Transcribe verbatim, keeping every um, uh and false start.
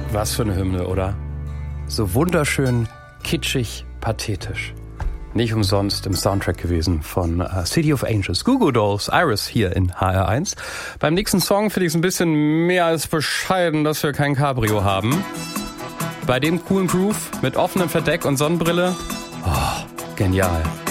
Was für eine Hymne, oder? So wunderschön, kitschig, pathetisch. Nicht umsonst im Soundtrack gewesen von uh, City of Angels. Goo Goo Dolls, Iris hier in H R eins. Beim nächsten Song finde ich es ein bisschen mehr als bescheiden, dass wir kein Cabrio haben. Bei dem coolen Groove mit offenem Verdeck und Sonnenbrille, oh, genial.